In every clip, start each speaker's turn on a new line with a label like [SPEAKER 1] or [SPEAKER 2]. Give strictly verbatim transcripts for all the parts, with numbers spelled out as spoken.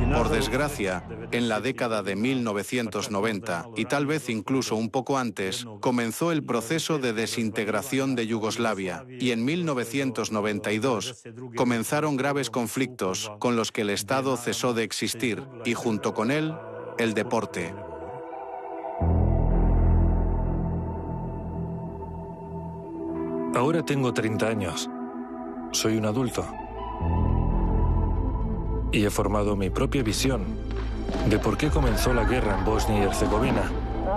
[SPEAKER 1] Por desgracia, en la década de mil novecientos noventa, y tal vez incluso un poco antes, comenzó el proceso de desintegración de Yugoslavia, y en mil novecientos noventa y dos comenzaron graves conflictos con los que el Estado cesó de existir, y junto con él, el deporte.
[SPEAKER 2] Ahora tengo treinta años. Soy un adulto. Y he formado mi propia visión de por qué comenzó la guerra en Bosnia y Herzegovina.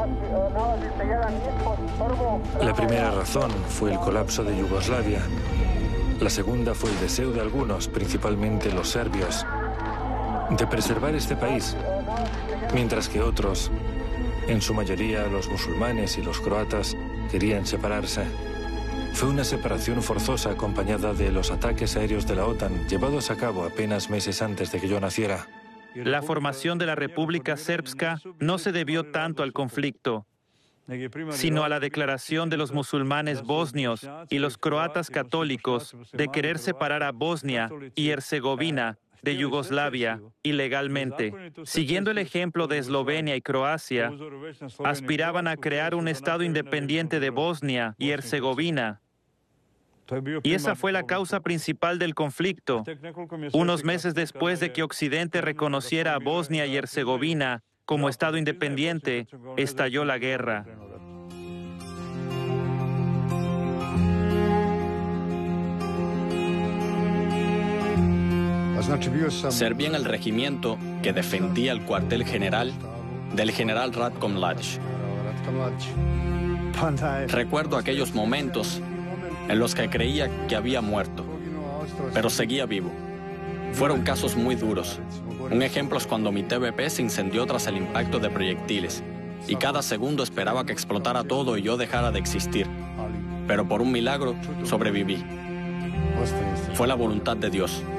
[SPEAKER 2] La primera razón fue el colapso de Yugoslavia. La segunda fue el deseo de algunos, principalmente los serbios, de preservar este país, mientras que otros, en su mayoría los musulmanes y los croatas, querían separarse. Fue una separación forzosa acompañada de los ataques aéreos de la OTAN llevados a cabo apenas meses antes de que yo naciera.
[SPEAKER 3] La formación de la República Srpska no se debió tanto al conflicto, sino a la declaración de los musulmanes bosnios y los croatas católicos de querer separar a Bosnia y Herzegovina de Yugoslavia ilegalmente. Siguiendo el ejemplo de Eslovenia y Croacia, aspiraban a crear un Estado independiente de Bosnia y Herzegovina. Y esa fue la causa principal del conflicto. Unos meses después de que Occidente reconociera a Bosnia y Herzegovina como Estado independiente, estalló la guerra.
[SPEAKER 4] Serví en el regimiento que defendía el cuartel general del general Ratko Mladić. Recuerdo aquellos momentos en los que creía que había muerto, pero seguía vivo. Fueron casos muy duros. Un ejemplo es cuando mi T V P se incendió tras el impacto de proyectiles, y cada segundo esperaba que explotara todo y yo dejara de existir. Pero por un milagro sobreviví. Fue la voluntad de Dios.